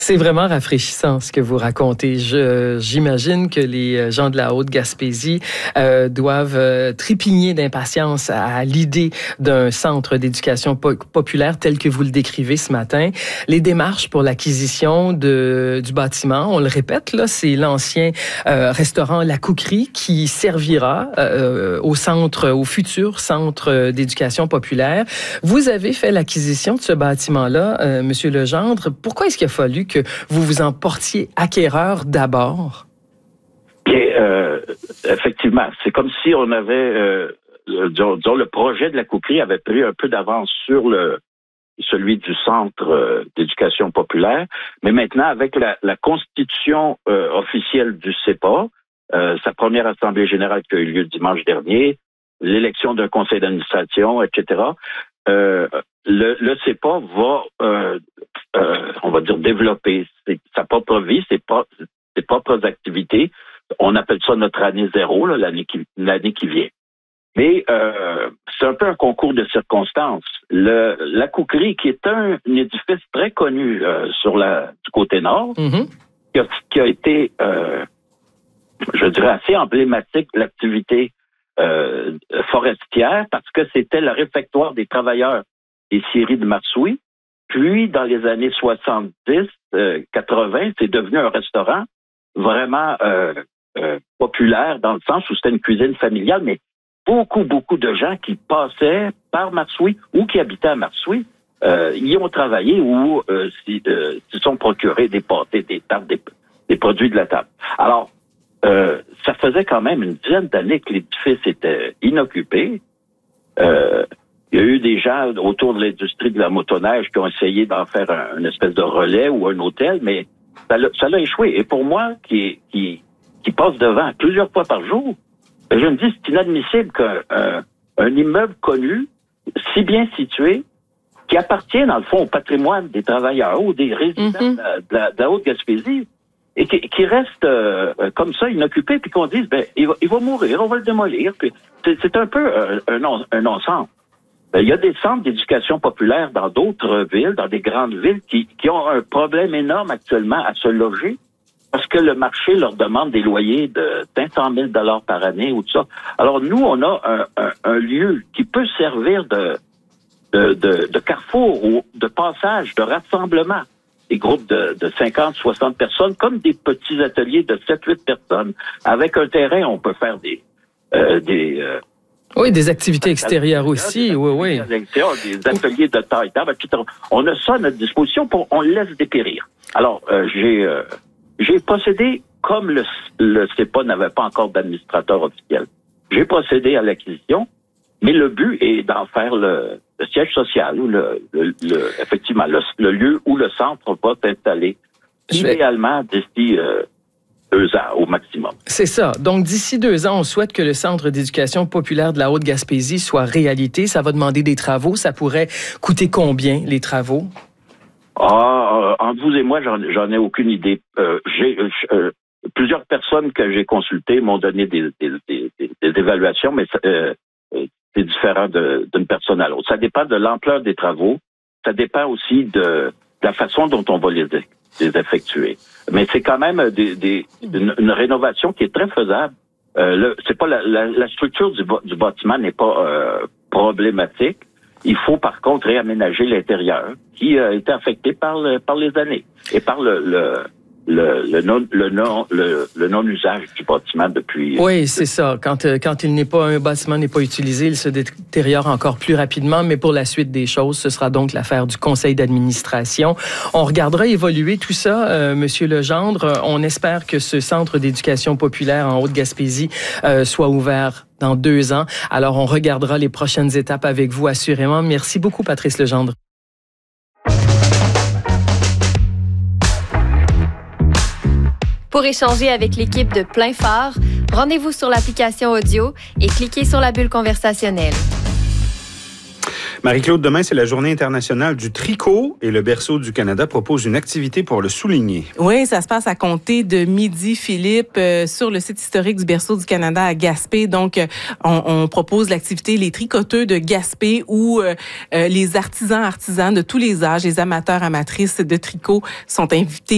C'est vraiment rafraîchissant ce que vous racontez. J'imagine que les gens de la Haute-Gaspésie doivent trépigner d'impatience à l'idée d'un centre d'éducation populaire tel que vous le décrivez ce matin. Les démarches pour l'acquisition du bâtiment, on le répète, là, c'est l'ancien restaurant La Couquerie qui servira au futur centre d'éducation populaire. Vous avez fait l'acquisition de ce bâtiment-là, Monsieur Legendre. Pourquoi est-ce qu'il a fallu que vous vous en portiez acquéreur d'abord? Bien, effectivement, c'est comme si on avait, disons, le projet de La Couquerie avait pris un peu d'avance sur celui du Centre d'éducation populaire, mais maintenant, avec la constitution officielle du CEPA, sa première assemblée générale qui a eu lieu dimanche dernier, l'élection d'un conseil d'administration, etc., le CEPA va, on va dire, développer sa propre vie, ses propres activités. On appelle ça notre année zéro, là, l'année qui vient. Mais c'est un peu un concours de circonstances. La Couquerie, qui est un édifice très connu du côté nord, qui a été, je dirais, assez emblématique de l'activité forestière, parce que c'était le réfectoire des travailleurs des scieries de Marsoui. Puis, dans les années 70, 80, c'est devenu un restaurant vraiment populaire, dans le sens où c'était une cuisine familiale, mais beaucoup de gens qui passaient par Marsoui ou qui habitaient à Marsoui y ont travaillé ou se sont procurés des pâtés, des tartes, des produits de la table. Alors, ça faisait quand même une dizaine d'années que l'édifice était inoccupé. Il y a eu des gens autour de l'industrie de la motoneige qui ont essayé d'en faire une espèce de relais ou un hôtel, mais ça l'a échoué. Et pour moi, qui passe devant plusieurs fois par jour, je me dis, c'est inadmissible qu'un immeuble connu, si bien situé, qui appartient dans le fond au patrimoine des travailleurs ou des résidents de la Haute-Gaspésie, et qui reste comme ça inoccupé, puis qu'on dise, il va mourir, on va le démolir. Puis c'est un peu un non-sens. Il y a des centres d'éducation populaire dans d'autres villes, dans des grandes villes, qui ont un problème énorme actuellement à se loger, parce que le marché leur demande des loyers de 500 000 $ par année ou tout ça. Alors nous, on a un lieu qui peut servir de carrefour ou de passage, de rassemblement. Des groupes de 50, 60 personnes, comme des petits ateliers de 7, 8 personnes. Avec un terrain, on peut faire des activités extérieures aussi, oui. Des ateliers de taille table, etc. On a ça à notre disposition, on le laisse dépérir. Alors, j'ai procédé, comme le CEPA n'avait pas encore d'administrateur officiel, j'ai procédé à l'acquisition, mais le but est d'en faire le siège social, ou effectivement, le lieu où le centre va s'installer, idéalement d'ici 2 ans au maximum. C'est ça. Donc, d'ici 2 ans, on souhaite que le Centre d'éducation populaire de la Haute-Gaspésie soit réalité. Ça va demander des travaux. Ça pourrait coûter combien, les travaux? Entre vous et moi, j'en ai aucune idée. Plusieurs personnes que j'ai consultées m'ont donné des évaluations, mais c'est différent d'une personne à l'autre. Ça dépend de l'ampleur des travaux. Ça dépend aussi de la façon dont on va les effectuer. Mais c'est quand même une rénovation qui est très faisable. C'est pas la structure du bâtiment n'est pas problématique. Il faut par contre réaménager l'intérieur qui a été affecté par les années et par le non-usage du bâtiment depuis... Oui, c'est ça. Quand un bâtiment n'est pas utilisé, il se détériore encore plus rapidement, mais pour la suite des choses, ce sera donc l'affaire du conseil d'administration. On regardera évoluer tout ça, Monsieur Legendre. On espère que ce centre d'éducation populaire en Haute-Gaspésie soit ouvert dans 2 ans. Alors, on regardera les prochaines étapes avec vous, assurément. Merci beaucoup, Patrice Legendre. Pour échanger avec l'équipe de Plein Phare, rendez-vous sur l'application audio et cliquez sur la bulle conversationnelle. Marie-Claude, demain, c'est la Journée internationale du tricot et le Berceau du Canada propose une activité pour le souligner. Oui, ça se passe à compter de midi, Philippe, sur le site historique du Berceau du Canada à Gaspé. Donc, on propose l'activité Les Tricoteux de Gaspé où les artisans de tous les âges, les amateurs, amatrices de tricot sont invités